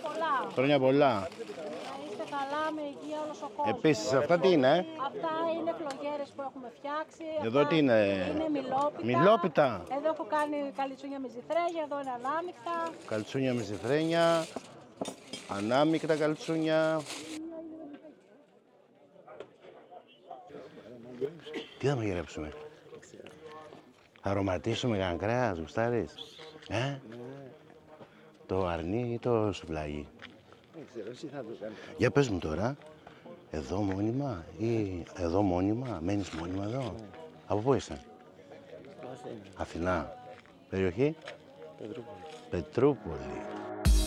πολλά. Χρόνια πολλά. Να είστε καλά, με υγεία όλος ο κόσμος. Επίσης, αυτά τι είναι? Αυτά είναι φλογέρες που έχουμε φτιάξει. Εδώ Αυτά τι είναι? Είναι μιλόπιτα. Μιλόπιτα. Εδώ έχω κάνει καλιτσούνια με ζυθρένια, εδώ είναι ανάμεικτα. Καλτσούνια με ζυθρένια. Ανάμεικτα καλτσούνια. Τι θα μαγειρέψουμε? Θα αρωματίσουμε κανένα κρέας, γουστάρεις? Το αρνί ή το σουβλάκι? Δεν ξέρω, εσύ θα το κάνεις. Για πες μου τώρα, εδώ μόνιμα ή εδώ μόνιμα, μένεις μόνιμα εδώ? Ναι. Από πού είσαι? Αθήνα. Αθηνά. Περιοχή? Πετρούπολη. Πετρούπολη.